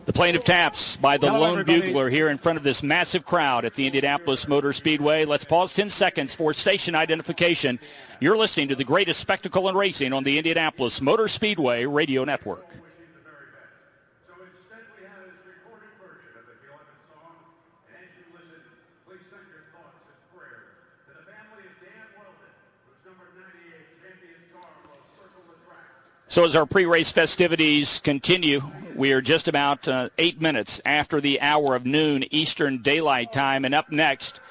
The Plaintiff Taps by the Lone Bugler here in front of this massive crowd at the Indianapolis Motor Speedway. Let's pause 10 seconds for station identification. You're listening to the greatest spectacle in racing on the Indianapolis Motor Speedway Radio Network. So as our pre-race festivities continue, we are just about 8 minutes after the hour of noon Eastern Daylight Time. And up next,